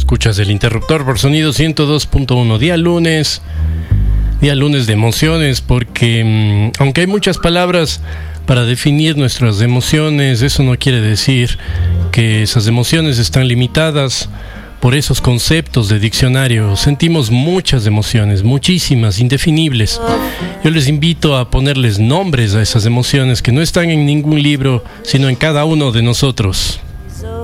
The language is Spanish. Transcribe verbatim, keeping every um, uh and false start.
Escuchas el interruptor por sonido ciento dos punto uno. Día lunes, día lunes de emociones, porque mmm, aunque hay muchas palabras para definir nuestras emociones, eso no quiere decir que esas emociones están limitadas por esos conceptos de diccionario. Sentimos muchas emociones, muchísimas, indefinibles. Yo les invito a ponerles nombres a esas emociones que no están en ningún libro, sino en cada uno de nosotros.